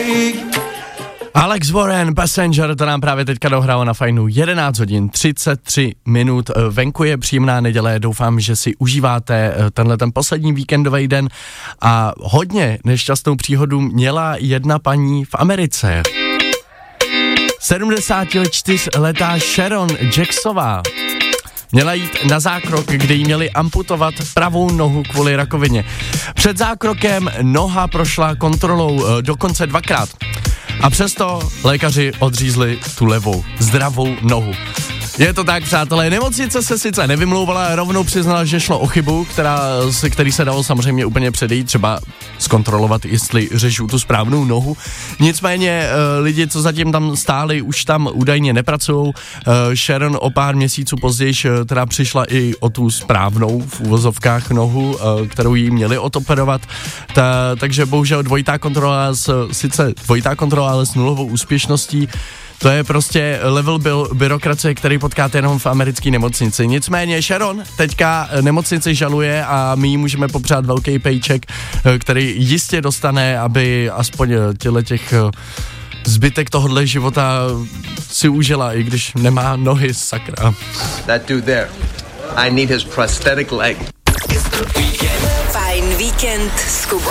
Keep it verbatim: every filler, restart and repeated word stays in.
Alex Warren, Passenger, to nám právě teďka dohrálo na Fajnu. jedenáct hodin třicet tři minut, venku je příjemná neděle, doufám, že si užíváte tenhle ten poslední víkendový den a hodně nešťastnou příhodu měla jedna paní v Americe. sedmdesátičtyřletá Sharon Jacksová měla jít na zákrok, kde jí měli amputovat pravou nohu kvůli rakovině. Před zákrokem noha prošla kontrolou dokonce dvakrát. A přesto lékaři odřízli tu levou, zdravou nohu. Je to tak, přátelé, nemocnice se sice nevymlouvala, rovnou přiznala, že šlo o chybu, která, který se dalo samozřejmě úplně předejít, třeba zkontrolovat, jestli řežou tu správnou nohu. Nicméně lidi, co zatím tam stáli, už tam údajně nepracují. Sharon o pár měsíců později teda přišla i o tu správnou v uvozovkách nohu, kterou jí měli odoperovat. Ta, takže bohužel dvojitá kontrola, s, sice dvojitá kontrola, ale s nulovou úspěšností. To je prostě level byl byrokracie, který potkáte jenom v americké nemocnici. Nicméně Sharon teďka nemocnici žaluje a my jí můžeme popřát velký paycheck, který jistě dostane, aby aspoň těle těch zbytek tohohle života si užila, i když nemá nohy, sakra. That dude there, I need his prosthetic leg. Fajn víkend s Kubou.